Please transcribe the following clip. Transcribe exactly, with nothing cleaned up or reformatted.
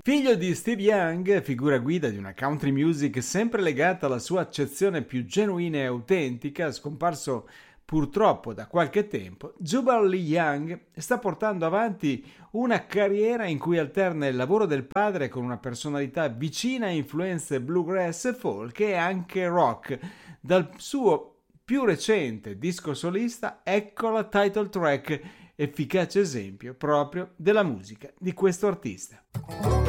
Figlio di Steve Young, figura guida di una country music sempre legata alla sua accezione più genuina e autentica, scomparso purtroppo da qualche tempo, Jubal Lee Young sta portando avanti una carriera in cui alterna il lavoro del padre con una personalità vicina a influenze bluegrass, folk e anche rock. Dal suo più recente disco solista, ecco la title track, efficace esempio proprio della musica di questo artista.